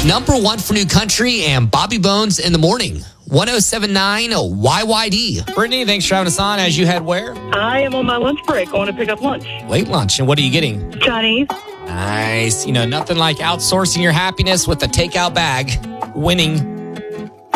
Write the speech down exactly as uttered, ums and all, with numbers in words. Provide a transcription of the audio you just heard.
Number one for New Country and Bobby Bones in the morning. one oh seven point nine Y Y D. Brittany, thanks for having us on as you head where? I am on my lunch break going to pick up lunch. Late lunch. And what are you getting? Chinese. Nice. You know, nothing like outsourcing your happiness with a takeout bag. Winning.